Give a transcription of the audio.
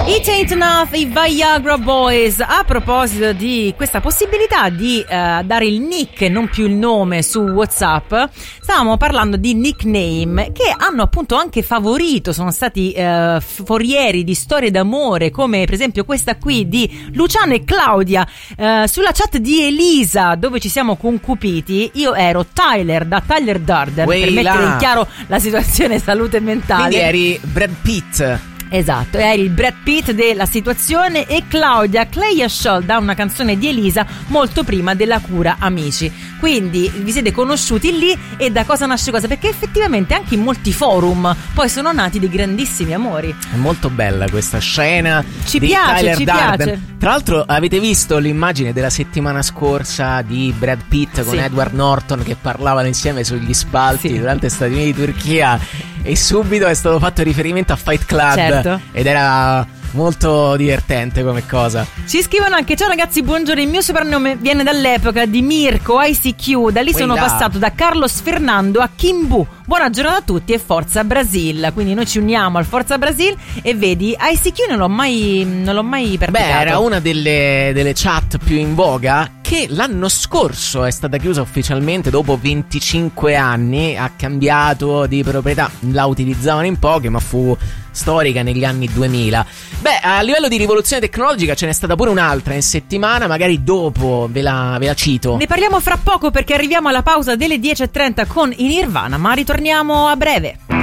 It Ain't Enough, i Viagra Boys. A proposito di questa possibilità di dare il nick e non più il nome su WhatsApp, stavamo parlando di nickname che hanno appunto anche favorito, sono stati forieri di storie d'amore, come per esempio questa qui di Luciano e Claudia sulla chat di Elisa, dove ci siamo concupiti. Io ero Tyler, da Tyler Durden, per mettere in chiaro la situazione salute mentale. Quindi eri Brad Pitt. Esatto, eri il Brad Pitt della situazione, e Claudia Cleia Scholl da una canzone di Elisa molto prima della Cura Amici. Quindi vi siete conosciuti lì, e da cosa nasce cosa? Perché effettivamente anche in molti forum poi sono nati dei grandissimi amori. È molto bella questa scena. Ci di piace, Tyler ci Durden. piace. Tra l'altro avete visto l'immagine della settimana scorsa di Brad Pitt con Sì. Edward Norton che parlavano insieme sugli spalti durante Stati Uniti di Turchia, e subito è stato fatto riferimento a Fight Club. Certo. Ed era molto divertente come cosa. Ci scrivono anche: ciao ragazzi, buongiorno, il mio soprannome viene dall'epoca di Mirko ICQ, da lì sono passato da Carlos Fernando a Kimbu. Buona giornata a tutti e forza Brasil. Quindi noi ci uniamo al Forza Brasil, e vedi, ICQ non l'ho mai praticato. Beh, era una delle chat più in voga, che l'anno scorso è stata chiusa ufficialmente dopo 25 anni. Ha cambiato di proprietà, la utilizzavano in pochi, ma fu storica negli anni 2000. Beh, a livello di rivoluzione tecnologica ce n'è stata pure un'altra in settimana, magari dopo ve la cito. Ne parliamo fra poco, perché arriviamo alla pausa delle 10:30 con i Nirvana, ma ritorniamo a breve.